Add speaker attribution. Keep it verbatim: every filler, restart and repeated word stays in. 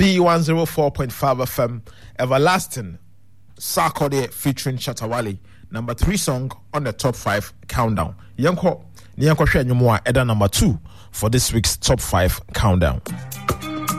Speaker 1: B one oh four point five F M, Everlasting, Sarkodie featuring Shatawale. Number three song on the top five countdown. Yanko, Yanko Shenyumwa, Eda number two for this week's top five countdown.